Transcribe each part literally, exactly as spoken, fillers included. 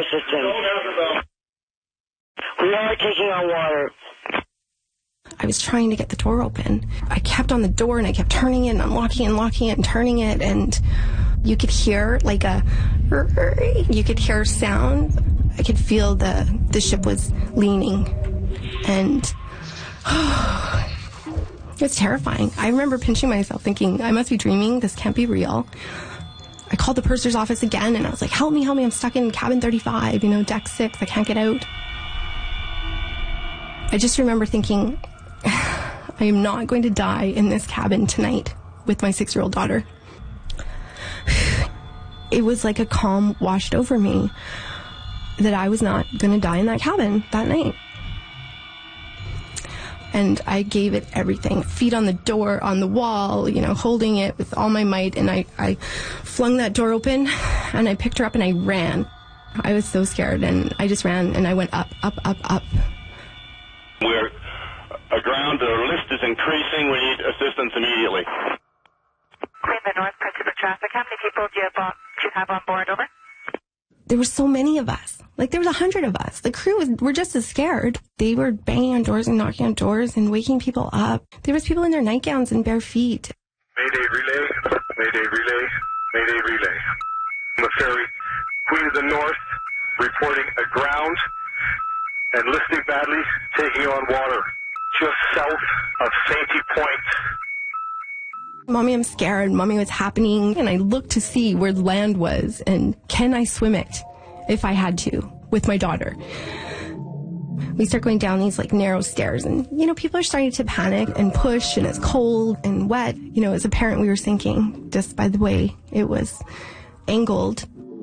assistance. We are taking on water. I was trying to get the door open. I kept on the door and I kept turning it and unlocking it and locking it and turning it, and you could hear like a, you could hear sound. I could feel the, the ship was leaning, and oh, it was terrifying. I remember pinching myself thinking, I must be dreaming. This can't be real. I called the purser's office again and I was like, help me, help me. I'm stuck in cabin thirty-five, you know, deck six. I can't get out. I just remember thinking, I am not going to die in this cabin tonight with my six-year-old daughter. It was like a calm washed over me that I was not going to die in that cabin that night. And I gave it everything. Feet on the door, on the wall, you know, holding it with all my might. And I, I flung that door open and I picked her up and I ran. I was so scared and I just ran and I went up, up, up, up. We're aground. The list is increasing. We need assistance immediately. Queen of the North, Principal Traffic. How many people do you have on, do you have on board? Over. There were so many of us. Like, there was a hundred of us. The crew was, were just as scared. They were banging on doors and knocking on doors and waking people up. There was people in their nightgowns and bare feet. Mayday relay, Mayday relay, Mayday relay. The ferry, Queen of the North, reporting aground and listing badly, taking on water just south of Sainty Point. Mommy, I'm scared. Mommy, what's happening? And I looked to see where land was and can I swim it if I had to with my daughter. We start going down these like narrow stairs and, you know, people are starting to panic and push and it's cold and wet. You know, as a parent, we were sinking just by the way it was angled.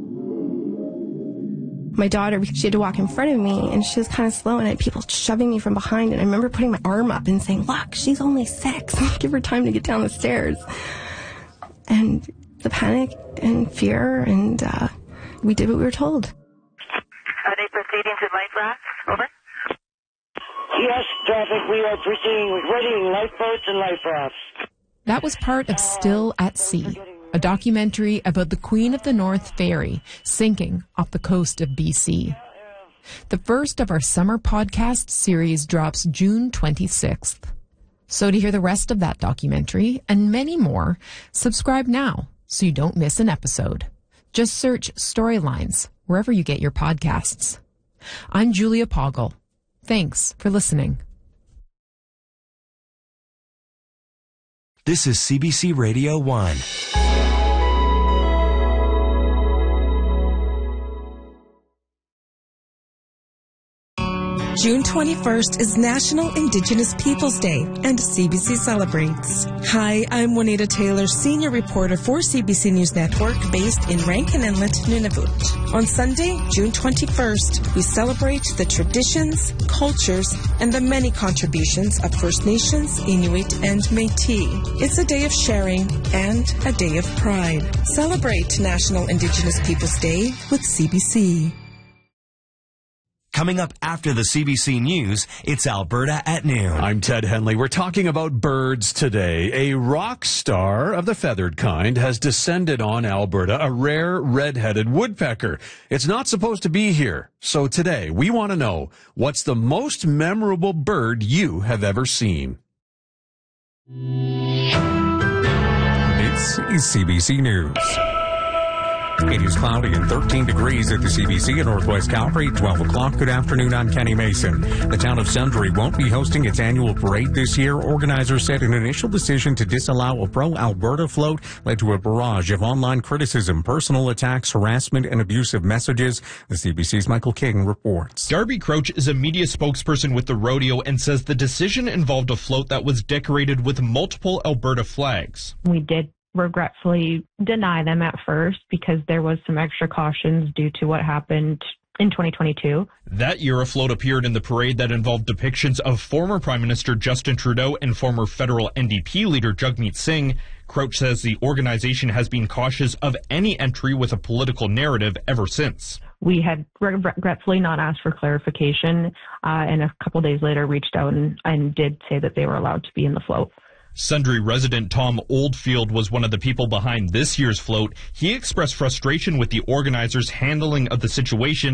My daughter, she had to walk in front of me and she was kind of slow and I had people shoving me from behind. And I remember putting my arm up and saying, look, she's only six. Give her time to get down the stairs. And the panic and fear, and uh, we did what we were told. Are they proceeding to life rafts? Over. Yes, traffic, we are proceeding with readying lifeboats and life rafts. That was part of Still at Sea, a documentary about the Queen of the North ferry sinking off the coast of B C. The first of our summer podcast series drops June twenty-sixth. So to hear the rest of that documentary and many more, subscribe now so you don't miss an episode. Just search Storylines wherever you get your podcasts. I'm Julia Poggle. Thanks for listening. This is C B C Radio one. June twenty-first is National Indigenous Peoples Day, and C B C celebrates. Hi, I'm Juanita Taylor, senior reporter for C B C News Network, based in Rankin Inlet, Nunavut. On Sunday, June twenty-first, we celebrate the traditions, cultures, and the many contributions of First Nations, Inuit, and Métis. It's a day of sharing and a day of pride. Celebrate National Indigenous Peoples Day with C B C. Coming up after the C B C News, it's Alberta at noon. I'm Ted Henley. We're talking about birds today. A rock star of the feathered kind has descended on Alberta, a rare red-headed woodpecker. It's not supposed to be here. So today, we want to know, what's the most memorable bird you have ever seen? This is C B C News. It is cloudy and thirteen degrees at the C B C in Northwest Calgary. twelve o'clock. Good afternoon. I'm Kenny Mason. The town of Sundre won't be hosting its annual parade this year. Organizers said an initial decision to disallow a pro-Alberta float led to a barrage of online criticism, personal attacks, harassment, and abusive messages. The C B C's Michael King reports. Darby Crouch is a media spokesperson with the rodeo and says the decision involved a float that was decorated with multiple Alberta flags. We did regretfully deny them at first because there was some extra cautions due to what happened in twenty twenty-two. That year, a float appeared in the parade that involved depictions of former Prime Minister Justin Trudeau and former federal N D P leader Jagmeet Singh. Crouch says the organization has been cautious of any entry with a political narrative ever since. We had regretfully not asked for clarification, uh, and a couple days later reached out and, and did say that they were allowed to be in the float. Sundre resident Tom Oldfield was one of the people behind this year's float. He expressed frustration with the organizers' handling of the situation.